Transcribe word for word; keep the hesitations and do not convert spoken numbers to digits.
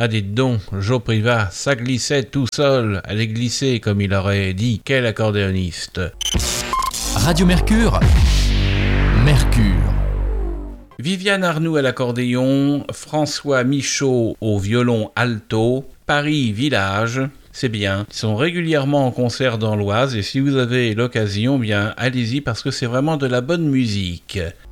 Ah dites donc, Joe Privat, ça glissait tout seul, allait glisser comme il aurait dit, quel accordéoniste. Radio Mercure, Mercure. Viviane Arnoux à l'accordéon, François Michaud au violon alto, Paris Village, c'est bien. Ils sont régulièrement en concert dans l'Oise et si vous avez l'occasion, bien allez-y parce que c'est vraiment de la bonne musique.